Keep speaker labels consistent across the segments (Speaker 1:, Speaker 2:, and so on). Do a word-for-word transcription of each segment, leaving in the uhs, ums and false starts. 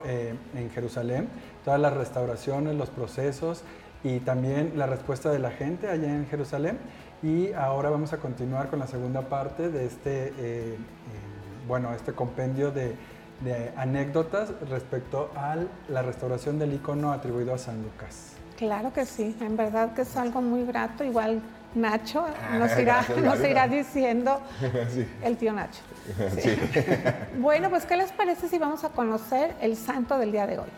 Speaker 1: eh, en Jerusalén, todas las restauraciones, los procesos y también la respuesta de la gente allá en Jerusalén. Y ahora vamos a continuar con la segunda parte de este, eh, eh, bueno, este compendio de, de anécdotas respecto a la restauración del icono atribuido a San Lucas.
Speaker 2: Claro que sí, en verdad que es algo muy grato, igual Nacho nos irá, nos irá diciendo, sí. El tío Nacho. Sí. Sí. Bueno, pues ¿qué les parece si vamos a conocer el santo del día de hoy?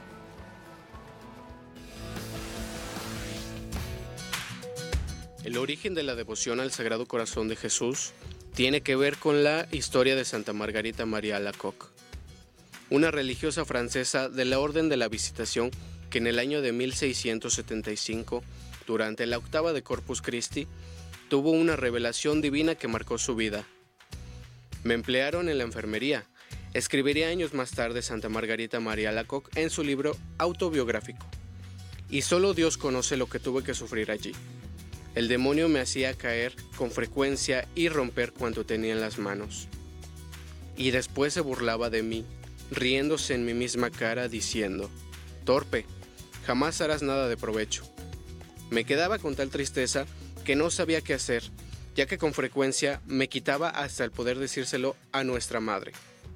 Speaker 3: El origen de la devoción al Sagrado Corazón de Jesús tiene que ver con la historia de Santa Margarita María Alacoque, una religiosa francesa de la Orden de la Visitación que en el año de mil seiscientos setenta y cinco, durante la octava de Corpus Christi, tuvo una revelación divina que marcó su vida. Me emplearon en la enfermería, escribiría años más tarde Santa Margarita María Alacoque en su libro autobiográfico. Y solo Dios conoce lo que tuve que sufrir allí. El demonio me hacía caer con frecuencia y romper cuanto tenía en las manos. Y después se burlaba de mí, riéndose en mi misma cara, diciendo: «Torpe, jamás harás nada de provecho». Me quedaba con tal tristeza que no sabía qué hacer, ya que con frecuencia me quitaba hasta el poder decírselo a nuestra madre.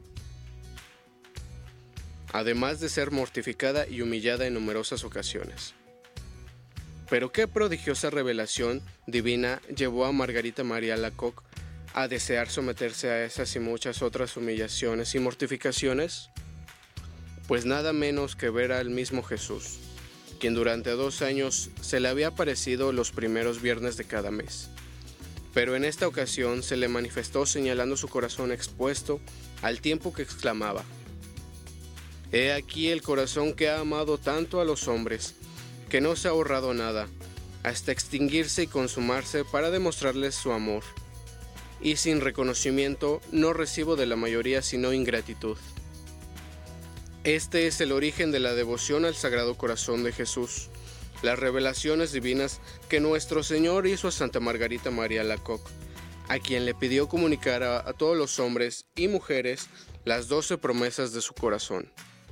Speaker 3: Además de ser mortificada y humillada en numerosas ocasiones. Pero qué prodigiosa revelación divina llevó a Margarita María Alacoque a desear someterse a esas y muchas otras humillaciones y mortificaciones. Pues nada menos que ver al mismo Jesús, quien durante dos años se le había aparecido los primeros viernes de cada mes. Pero en esta ocasión se le manifestó señalando su corazón expuesto al tiempo que exclamaba: «He aquí el corazón que ha amado tanto a los hombres, que no se ha ahorrado nada, hasta extinguirse y consumarse para demostrarles su amor. Y sin reconocimiento no recibo de la mayoría sino ingratitud». Este es el origen de la devoción al Sagrado Corazón de Jesús, las revelaciones divinas que nuestro Señor hizo a Santa Margarita María Alacoque, a quien le pidió comunicar a, a todos los hombres y mujeres las doce promesas de su corazón.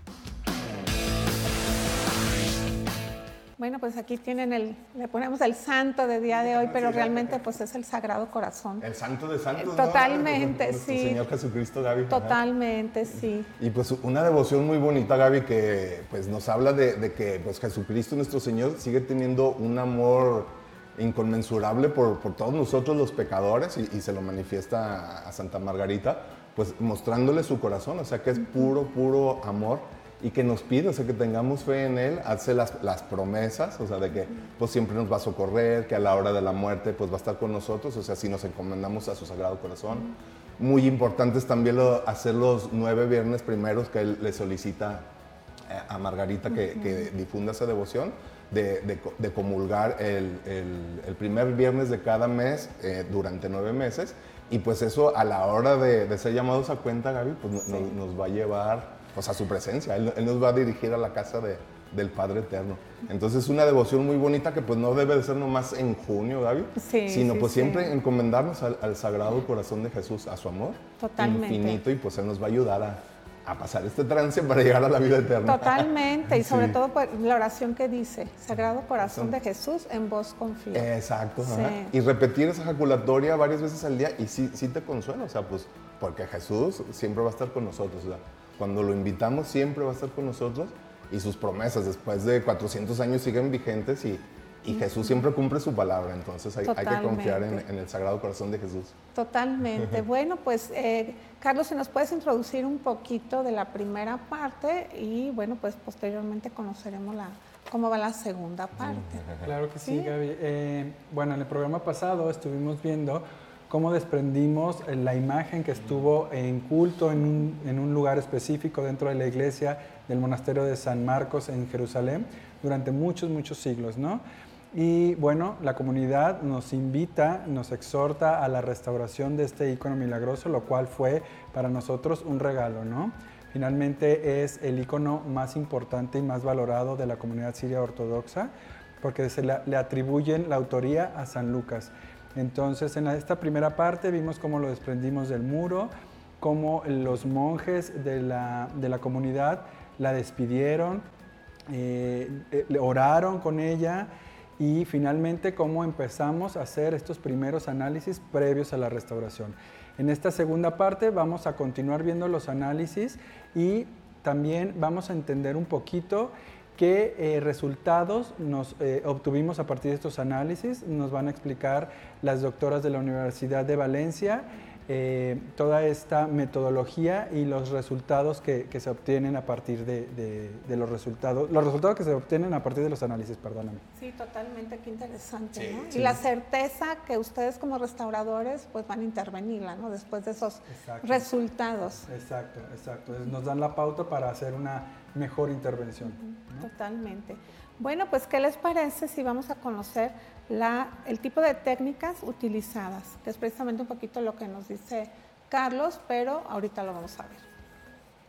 Speaker 2: Bueno, pues aquí tienen el, le ponemos el santo de día de hoy, pero realmente pues es el Sagrado Corazón.
Speaker 4: El santo de santos,
Speaker 2: Totalmente,
Speaker 4: ¿no?
Speaker 2: sí.
Speaker 4: Señor Jesucristo, Gaby.
Speaker 2: Totalmente, ajá. Sí.
Speaker 4: Y pues una devoción muy bonita, Gaby, que pues nos habla de, de que pues Jesucristo, nuestro Señor, sigue teniendo un amor inconmensurable por, por todos nosotros los pecadores y, y se lo manifiesta a, a Santa Margarita, pues mostrándole su corazón, o sea que es puro, puro amor. Y que nos pide, o sea, que tengamos fe en Él, hace las, las promesas, o sea, de que pues siempre nos va a socorrer, que a la hora de la muerte pues va a estar con nosotros, o sea, si nos encomendamos a su Sagrado Corazón. Muy importante es también lo, hacer los nueve viernes primeros que Él le solicita eh, a Margarita que, uh-huh. que difunda esa devoción, de, de, de comulgar el, el, el primer viernes de cada mes eh, durante nueve meses, y pues eso a la hora de, de ser llamados a cuenta, Gaby, pues sí. nos, nos va a llevar pues a su presencia, él, él nos va a dirigir a la casa de, del Padre Eterno. Entonces es una devoción muy bonita que pues no debe de ser nomás en junio, Gaby, sí, sino sí, pues sí. siempre encomendarnos al, al Sagrado Corazón de Jesús, a su amor Totalmente. infinito, y pues Él nos va a ayudar a, a pasar este trance para llegar a la vida eterna.
Speaker 2: Totalmente, y sobre sí. todo pues, la oración que dice: Sagrado Corazón de Jesús, en vos confío.
Speaker 4: Exacto, sí. Y repetir esa ejaculatoria varias veces al día y sí, sí te consuela, o sea, pues porque Jesús siempre va a estar con nosotros, ¿verdad? Cuando lo invitamos siempre va a estar con nosotros, y sus promesas después de cuatrocientos años siguen vigentes, y, y Jesús siempre cumple su palabra, entonces hay, hay que confiar en, en el Sagrado Corazón de Jesús.
Speaker 2: Totalmente. Bueno, pues eh, Carlos, si nos puedes introducir un poquito de la primera parte y bueno, pues posteriormente conoceremos la, cómo va la segunda parte.
Speaker 1: Claro que sí, ¿Sí? Gaby. Eh, bueno, en el programa pasado estuvimos viendo cómo desprendimos la imagen que estuvo en culto en un, en un lugar específico dentro de la iglesia del monasterio de San Marcos en Jerusalén durante muchos, muchos siglos, ¿no? Y bueno, la comunidad nos invita, nos exhorta a la restauración de este ícono milagroso, lo cual fue para nosotros un regalo, ¿no? Finalmente es el ícono más importante y más valorado de la comunidad siria ortodoxa, porque se le, le atribuyen la autoría a San Lucas. Entonces, en esta primera parte vimos cómo lo desprendimos del muro, cómo los monjes de la, de la comunidad la despidieron, eh, eh, oraron con ella y finalmente cómo empezamos a hacer estos primeros análisis previos a la restauración. En esta segunda parte vamos a continuar viendo los análisis y también vamos a entender un poquito qué eh, resultados nos eh, obtuvimos a partir de estos análisis. Nos van a explicar las doctoras de la Universidad de Valencia eh, toda esta metodología y los resultados que, que se obtienen a partir de, de, de los resultados, los resultados que se obtienen a partir de los análisis, perdóname.
Speaker 2: Sí, totalmente, qué interesante,
Speaker 1: sí,
Speaker 2: ¿no?
Speaker 1: Sí.
Speaker 2: Y la certeza que ustedes como restauradores pues van a intervenirla, ¿no? Después de esos exacto. resultados.
Speaker 1: Exacto, exacto. Nos dan la pauta para hacer una mejor intervención. ¿no?
Speaker 2: Totalmente. Bueno, pues ¿qué les parece si vamos a conocer la, el tipo de técnicas utilizadas? Que es precisamente un poquito lo que nos dice Carlos, pero ahorita lo vamos a ver.